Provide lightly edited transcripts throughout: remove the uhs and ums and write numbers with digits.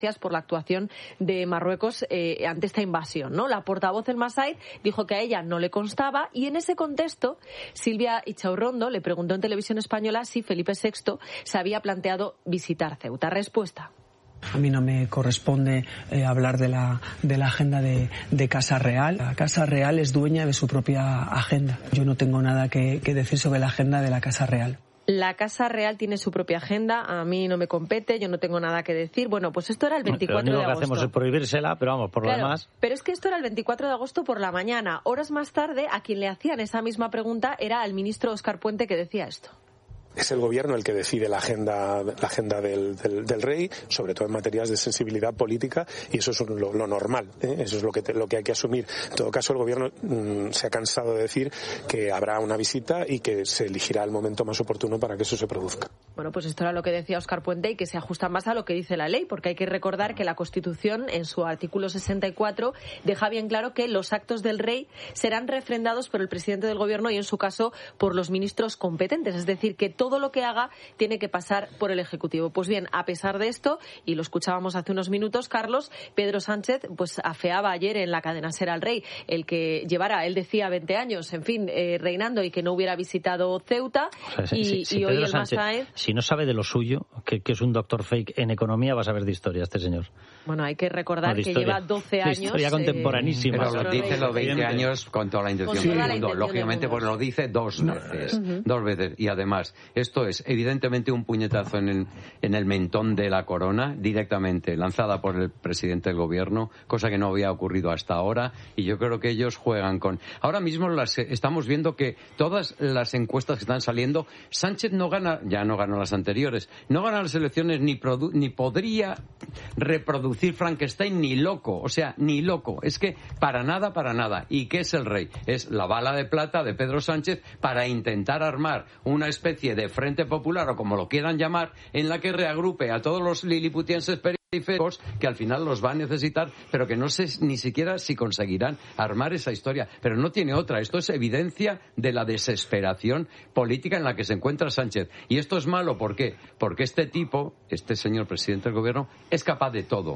por la actuación de Marruecos ante esta invasión, ¿no? La portavoz del Massaid dijo que a ella no le constaba y en ese contexto Silvia Ichaurrondo le preguntó en Televisión Española si Felipe VI se había planteado visitar Ceuta. Respuesta. A mí no me corresponde hablar de la agenda de Casa Real. La Casa Real es dueña de su propia agenda. Yo no tengo nada que decir sobre la agenda de la Casa Real. La Casa Real tiene su propia agenda, a mí no me compete, yo no tengo nada que decir. Bueno, pues esto era el 24 de agosto. Lo único que hacemos es prohibírsela, pero vamos, por lo demás... Pero es que esto era el 24 de agosto por la mañana. Horas más tarde, a quien le hacían esa misma pregunta era al ministro Óscar Puente, que decía esto. Es el gobierno el que decide la agenda del rey, sobre todo en materias de sensibilidad política, y eso es lo normal, ¿eh? Eso es lo que hay que asumir. En todo caso, el gobierno se ha cansado de decir que habrá una visita y que se elegirá el momento más oportuno para que eso se produzca. Bueno, pues esto era lo que decía Óscar Puente y que se ajusta más a lo que dice la ley, porque hay que recordar que la Constitución, en su artículo 64, deja bien claro que los actos del rey serán refrendados por el presidente del gobierno y, en su caso, por los ministros competentes. Es decir, que todo lo que haga tiene que pasar por el Ejecutivo. Pues bien, a pesar de esto, y lo escuchábamos hace unos minutos, Carlos, Pedro Sánchez pues afeaba ayer en la cadena SER al rey el que llevara, él decía, 20 años, en fin, reinando y que no hubiera visitado Ceuta. O sea, si hoy Pedro el Sánchez, Massaed... si no sabe de lo suyo, que es un doctor fake en economía, va a saber de historia este señor. Bueno, hay que recordar que lleva 12 años... Historia contemporanísima. Pero lo dice los 20 años con toda la intención del mundo. Lógicamente, pues lo dice dos veces. Y además, esto es evidentemente un puñetazo en el mentón de la corona, directamente lanzada por el presidente del gobierno, cosa que no había ocurrido hasta ahora, y yo creo que ellos juegan con... Ahora mismo estamos viendo que todas las encuestas que están saliendo, Sánchez no gana, ya no ganó las anteriores, no gana las elecciones ni podría reproducir Frankenstein ni loco, o sea, ni loco. Es que para nada. ¿Y qué es el rey? Es la bala de plata de Pedro Sánchez para intentar armar una especie de frente popular, o como lo quieran llamar, en la que reagrupe a todos los liliputienses periféricos, que al final los va a necesitar, pero que no sé ni siquiera si conseguirán armar esa historia. Pero no tiene otra. Esto es evidencia de la desesperación política en la que se encuentra Sánchez. Y esto es malo, ¿por qué? Porque este señor presidente del gobierno, es capaz de todo.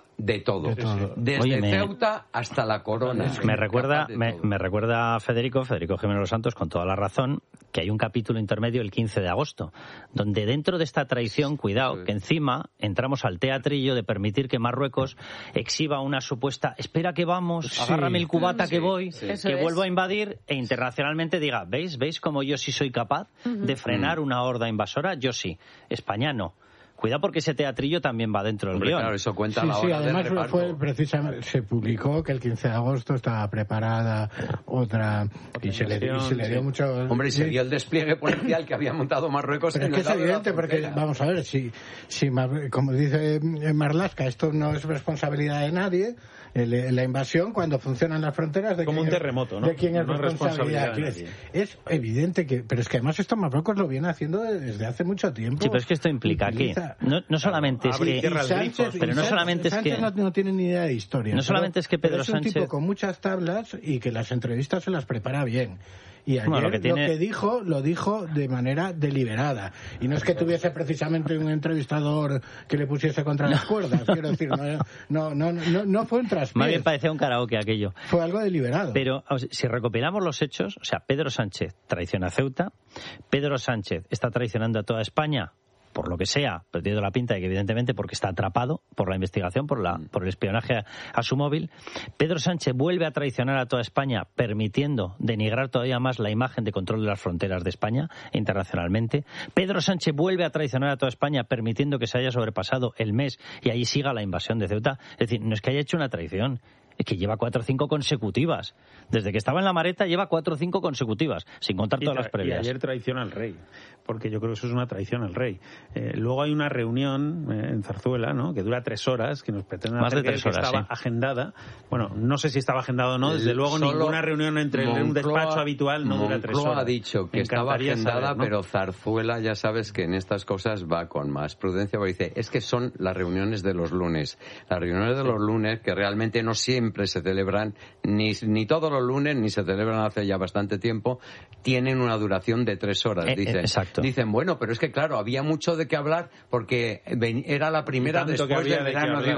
Desde Ceuta hasta la corona. Me recuerda a Federico Jiménez Los Santos, con toda la razón, que hay un capítulo intermedio el 15 de agosto, donde dentro de esta traición, cuidado, que encima entramos al teatrillo de permitir que Marruecos exhiba una supuesta, espera que vamos, agárrame el cubata que voy, que vuelvo a invadir, e internacionalmente diga, ¿veis cómo yo sí soy capaz de frenar una horda invasora? Yo sí, España no. Cuidado, porque ese teatrillo también va dentro del guión. Claro, eso cuenta la hora además de reparto. Precisamente se publicó que el 15 de agosto estaba preparada otra y se le dio mucho... Hombre, y se dio el despliegue policial que había montado Marruecos. Pero es que es evidente, porque vamos a ver, si como dice Marlaska, esto no es responsabilidad de nadie. La invasión, cuando funcionan las fronteras, de como un terremoto, ¿no? De quién es responsabilidad. Es evidente que, pero es que además esto Marruecos lo viene haciendo desde hace mucho tiempo. Sí, pero es que esto implica aquí no solamente es que Sánchez no tiene ni idea de historia. No solamente es que Pedro Sánchez es un tipo con muchas tablas y que las entrevistas se las prepara bien. Y ayer lo que dijo, lo dijo de manera deliberada. Y no es que tuviese precisamente un entrevistador que le pusiese contra las cuerdas. Quiero decir, no fue un traspié. Más bien parecía un karaoke aquello. Fue algo deliberado. Pero si recopilamos los hechos, o sea, Pedro Sánchez traiciona a Ceuta, Pedro Sánchez está traicionando a toda España, por lo que sea, pero tiene la pinta de que evidentemente porque está atrapado por la investigación, por el espionaje a su móvil. Pedro Sánchez vuelve a traicionar a toda España, permitiendo denigrar todavía más la imagen de control de las fronteras de España internacionalmente. Pedro Sánchez vuelve a traicionar a toda España, permitiendo que se haya sobrepasado el mes y ahí siga la invasión de Ceuta. Es decir, no es que haya hecho una traición, es que lleva 4 o 5 consecutivas. Desde que estaba en la Mareta lleva 4 o 5 consecutivas, sin contar todas las previas. Y ayer traiciona al rey, porque yo creo que eso es una traición al rey. Luego hay una reunión en Zarzuela, ¿no?, que dura 3 horas, que nos pretenden hacer que estaba agendada. Bueno, no sé si estaba agendada o no, desde luego ninguna reunión entre un despacho habitual no dura 3 horas. Ha dicho que estaba agendada, ¿no? Pero Zarzuela ya sabes que en estas cosas va con más prudencia, porque dice, es que son las reuniones de los lunes. Las reuniones de los lunes, que realmente no siempre siempre se celebran, ni todos los lunes, ni se celebran hace ya bastante tiempo, tienen una duración de 3 horas. Dicen, bueno, pero es que claro, había mucho de qué hablar porque era la primera después del verano.